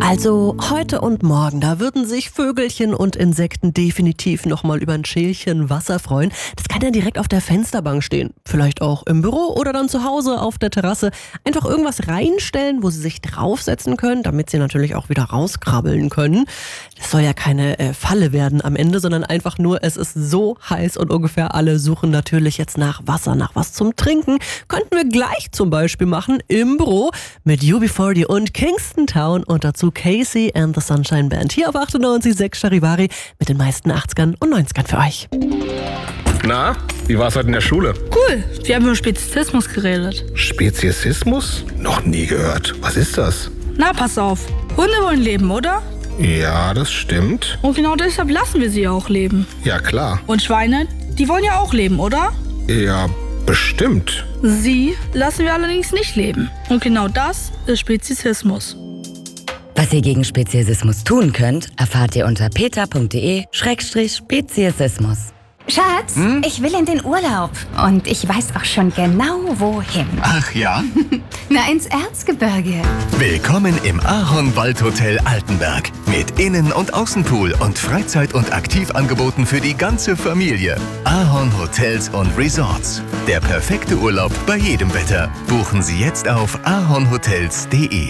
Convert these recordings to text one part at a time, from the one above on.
Also heute und morgen, da würden sich Vögelchen und Insekten definitiv nochmal über ein Schälchen Wasser freuen. Das kann ja direkt auf der Fensterbank stehen. Vielleicht auch im Büro oder dann zu Hause auf der Terrasse. Einfach irgendwas reinstellen, wo sie sich draufsetzen können, damit sie natürlich auch wieder rauskrabbeln können. Das soll ja keine Falle werden am Ende, sondern einfach nur, es ist so heiß und ungefähr alle suchen natürlich jetzt nach Wasser, nach was zum Trinken. Könnten wir gleich zum Beispiel machen im Büro mit UB40 und Kingston Town und dazu Casey and the Sunshine Band. Hier auf 98.6 Charivari mit den meisten 80ern und 90ern für euch. Na, wie war's heute in der Schule? Cool, wir haben über Speziesismus geredet. Speziesismus? Noch nie gehört. Was ist das? Na, pass auf. Hunde wollen leben, oder? Ja, das stimmt. Und genau deshalb lassen wir sie auch leben. Ja, klar. Und Schweine, die wollen ja auch leben, oder? Ja, bestimmt. Sie lassen wir allerdings nicht leben. Und genau das ist Speziesismus. Was ihr gegen Speziesismus tun könnt, erfahrt ihr unter peter.de/Speziesismus. Schatz, ich will in den Urlaub. Und ich weiß auch schon genau, wohin. Ach ja? Na, ins Erzgebirge. Willkommen im Ahorn-Waldhotel Altenberg. Mit Innen- und Außenpool und Freizeit- und Aktivangeboten für die ganze Familie. Ahorn Hotels und Resorts. Der perfekte Urlaub bei jedem Wetter. Buchen Sie jetzt auf ahornhotels.de.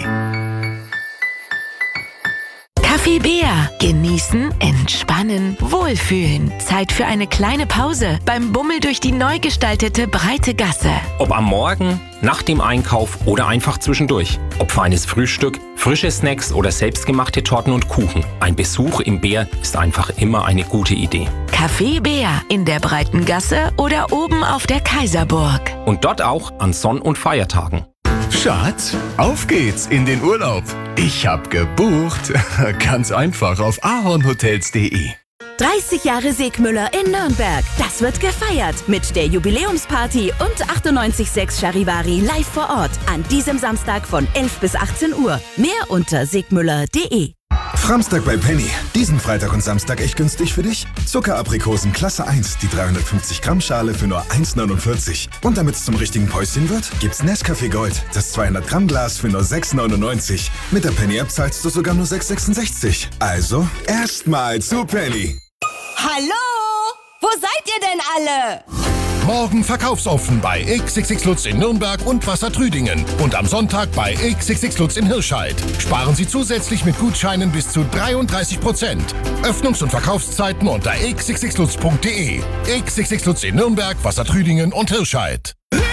Kaffee Bär. Genießen, entspannen, wohlfühlen. Zeit für eine kleine Pause beim Bummel durch die neu gestaltete breite Gasse. Ob am Morgen, nach dem Einkauf oder einfach zwischendurch. Ob feines Frühstück, frische Snacks oder selbstgemachte Torten und Kuchen. Ein Besuch im Bär ist einfach immer eine gute Idee. Kaffee Bär in der breiten Gasse oder oben auf der Kaiserburg. Und dort auch an Sonn- und Feiertagen. Schatz, auf geht's in den Urlaub. Ich hab gebucht. Ganz einfach auf ahornhotels.de. 30 Jahre Segmüller in Nürnberg. Das wird gefeiert mit der Jubiläumsparty und 98.6 Charivari live vor Ort. An diesem Samstag von 11 bis 18 Uhr. Mehr unter segmüller.de. Framstag bei Penny. Diesen Freitag und Samstag echt günstig für dich? Zuckeraprikosen Klasse 1, die 350 Gramm Schale für nur 1,49. Und damit es zum richtigen Päuschen wird, gibt's Nescafé Gold, das 200 Gramm Glas für nur 6,99. Mit der Penny-App zahlst du sogar nur 6,66. Also, erstmal zu Penny. Hallo? Wo seid ihr denn alle? Morgen verkaufsoffen bei XXX Lutz in Nürnberg und Wassertrüdingen. Und am Sonntag bei XXX Lutz in Hirscheid. Sparen Sie zusätzlich mit Gutscheinen bis zu 33%. Öffnungs- und Verkaufszeiten unter xxxlutz.de. XXX Lutz in Nürnberg, Wassertrüdingen und Hirscheid.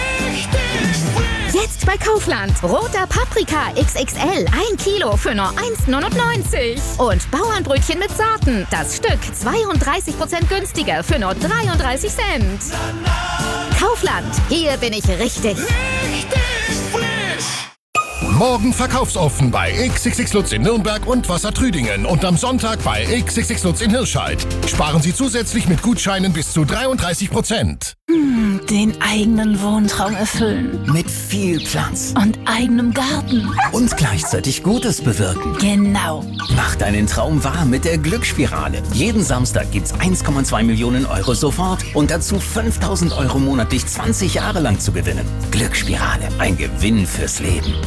Jetzt bei Kaufland. Roter Paprika XXL. 1 Kilo für nur 1,99. Und Bauernbrötchen mit Sorten. Das Stück 32% günstiger für nur 33 Cent. Kaufland. Hier bin ich richtig. Morgen verkaufsoffen bei XXX Lutz in Nürnberg und Wassertrüdingen und am Sonntag bei XXX Lutz in Hirscheid. Sparen Sie zusätzlich mit Gutscheinen bis zu 33%. Den eigenen Wohntraum erfüllen. Mit viel Platz. Und eigenem Garten. Und gleichzeitig Gutes bewirken. Genau. Mach deinen Traum wahr mit der Glücksspirale. Jeden Samstag gibt's 1,2 Millionen Euro sofort und dazu 5.000 Euro monatlich 20 Jahre lang zu gewinnen. Glücksspirale. Ein Gewinn fürs Leben.